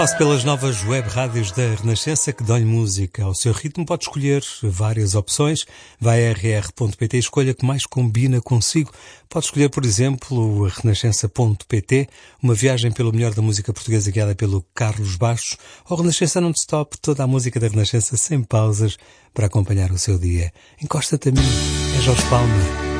Passo pelas novas web rádios da Renascença que dão-lhe música. Ao seu ritmo pode escolher várias opções. Vai a rr.pt e escolha que mais combina consigo. Pode escolher, por exemplo, a renascença.pt, uma viagem pelo melhor da música portuguesa guiada pelo Carlos Bastos, ou Renascença Non-Stop, toda a música da Renascença sem pausas para acompanhar o seu dia. Encosta-te a mim, é Jorge Palma.